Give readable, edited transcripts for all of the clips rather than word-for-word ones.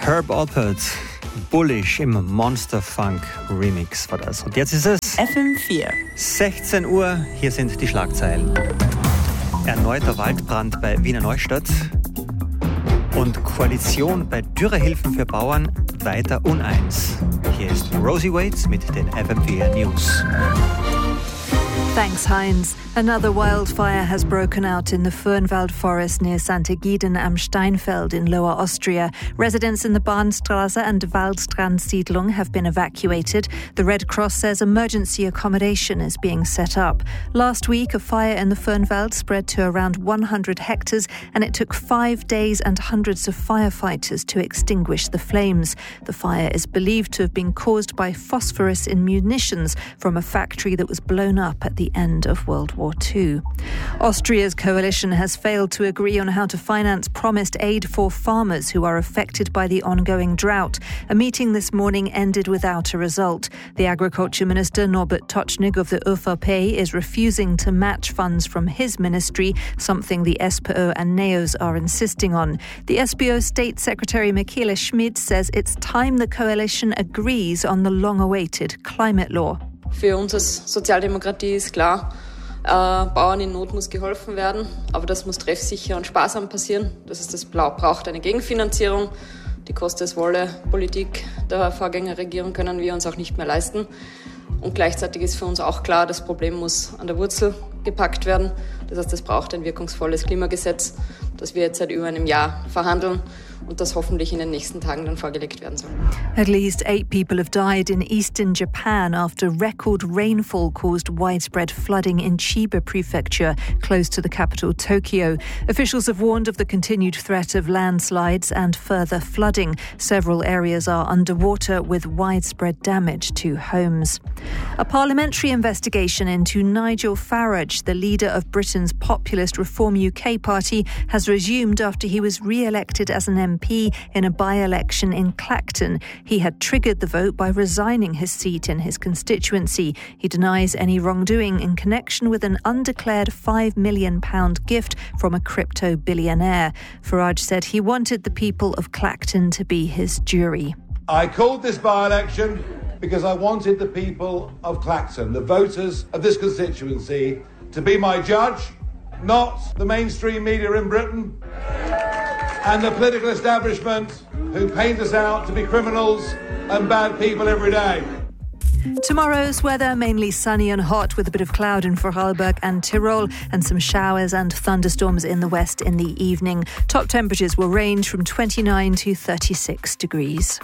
Herb Alpert, Bullish im Monster Funk Remix war das. Und jetzt ist es FM4. 16 Uhr, hier sind die Schlagzeilen. Erneuter Waldbrand bei Wiener Neustadt und Koalition bei Dürrehilfen für Bauern weiter uneins. Hier ist Rosie Waits mit den FM4 News. Thanks, Heinz. Another wildfire has broken out in the Fürnwald forest near St. Egiden am Steinfeld in Lower Austria. Residents in the Bahnstraße and Waldstrand-Siedlung have been evacuated. The Red Cross says emergency accommodation is being set up. Last week, a fire in the Fürnwald spread to around 100 hectares, and it took 5 days and hundreds of firefighters to extinguish the flames. The fire is believed to have been caused by phosphorus in munitions from a factory that was blown up at the end of World War II. Austria's coalition has failed to agree on how to finance promised aid for farmers who are affected by the ongoing drought. A meeting this morning ended without a result. The Agriculture Minister Norbert Tocznik of the ÖVP is refusing to match funds from his ministry, something the SPÖ and NEOS are insisting on. The SPÖ State Secretary Michaela Schmid says it's time the coalition agrees on the long-awaited climate law. Für uns als Sozialdemokratie ist klar, Bauern in Not muss geholfen werden, aber das muss treffsicher und sparsam passieren. Das braucht eine Gegenfinanzierung. Die Koste es wolle Politik der Vorgängerregierung können wir uns auch nicht mehr leisten. Und gleichzeitig ist für uns auch klar, das Problem muss an der Wurzel gepackt werden. Das heißt, es braucht ein wirkungsvolles Klimagesetz, das wir jetzt seit über einem Jahr verhandeln und das hoffentlich in den nächsten Tagen dann vorgelegt werden soll. At least 8 people have died in eastern Japan after record rainfall caused widespread flooding in Chiba Prefecture, close to the capital Tokyo. Officials have warned of the continued threat of landslides and further flooding. Several areas are underwater with widespread damage to homes. A parliamentary investigation into Nigel Farage, the leader of Britain's populist Reform UK party, has resumed after he was re-elected as an MP in a by-election in Clacton. He had triggered the vote by resigning his seat in his constituency. He denies any wrongdoing in connection with an undeclared £5 million gift from a crypto billionaire. Farage said he wanted the people of Clacton to be his jury. I called this by-election because I wanted the people of Clacton, the voters of this constituency, to be my judge, not the mainstream media in Britain and the political establishment who paint us out to be criminals and bad people every day. Tomorrow's weather, mainly sunny and hot with a bit of cloud in Vorarlberg and Tyrol and some showers and thunderstorms in the west in the evening. Top temperatures will range from 29 to 36 degrees.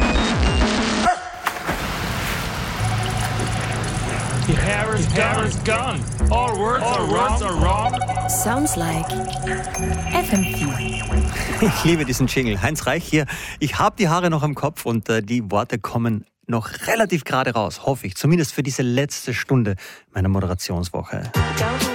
The hair is gone. All words are wrong. Sounds like FM4. Ich liebe diesen Jingle. Heinz Reich hier. Ich habe die Haare noch im Kopf und die Worte kommen noch relativ gerade raus, hoffe ich. Zumindest für diese letzte Stunde meiner Moderationswoche.